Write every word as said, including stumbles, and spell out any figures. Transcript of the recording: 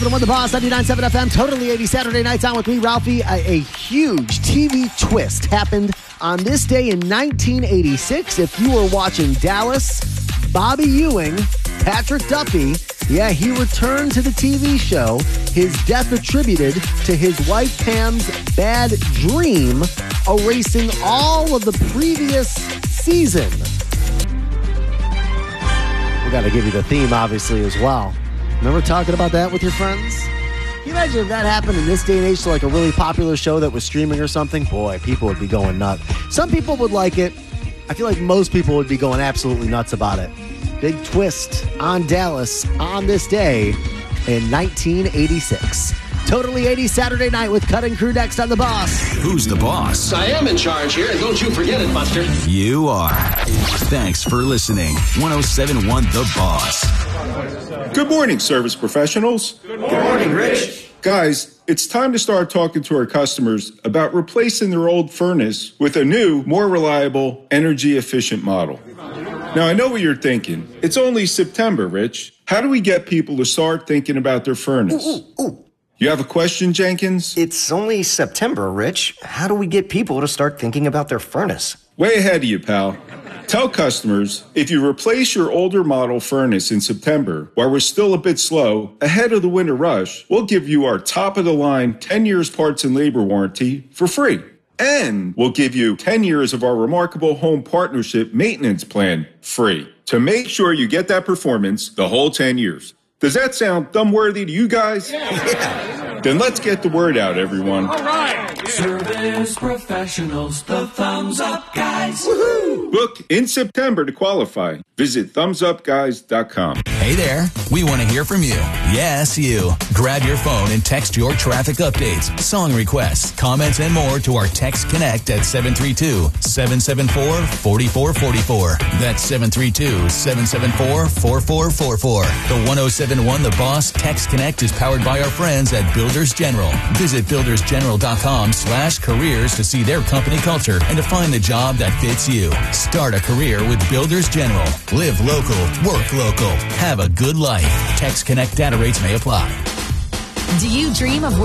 On the Boss, ninety-nine point seven F M, Totally eighty Saturday Nights On with me, Ralphie. A, a huge T V twist happened on this day in nineteen eighty-six. If you were watching Dallas, Bobby Ewing, Patrick Duffy, yeah, he returned to the T V show. His death attributed to his wife Pam's bad dream, erasing all of the previous season. We got to give you the theme, obviously, as well. Remember talking about that with your friends? Can you imagine if that happened in this day and age to like a really popular show that was streaming or something? Boy, people would be going nuts. Some people would like it. I feel like most people would be going absolutely nuts about it. Big twist on Dallas on this day in nineteen eighty-six. Totally eighty Saturday night with Cut and Crew next on The Boss. Who's the boss? I am in charge here, and don't you forget it, Buster. You are. Thanks for listening. ten seventy-one The Boss. Good morning, service professionals. Good morning, Rich. Guys, it's time to start talking to our customers about replacing their old furnace with a new, more reliable, energy-efficient model. Now, I know what you're thinking. It's only September, Rich. How do we get people to start thinking about their furnace? Ooh, ooh, ooh. You have a question, Jenkins? It's only September, Rich. How do we get people to start thinking about their furnace? Way ahead of you, pal. Tell customers, if you replace your older model furnace in September, while we're still a bit slow, ahead of the winter rush, we'll give you our top-of-the-line ten years parts and labor warranty for free. And we'll give you ten years of our remarkable home partnership maintenance plan free to make sure you get that performance the whole ten years. Does that sound thumb-worthy to you guys? Yeah. Then let's get the word out, everyone. All right. Yeah. Service professionals, the thumbs up guys. Woohoo! Book in September to qualify. Visit thumbs up guys dot com. Hey there. We want to hear from you. Yes, you. Grab your phone and text your traffic updates, song requests, comments, and more to our Text Connect at seven three two, seven seven four, four four four four. That's seven three two, seven seven four, four four four four. The ten seventy-one The Boss Text Connect is powered by our friends at Builders General. Visit builders general dot com slash careers to see their company culture and to find the job that fits you. Start a career with Builders General. Live local, work local. Have a good life. Text Connect data rates may apply. Do you dream of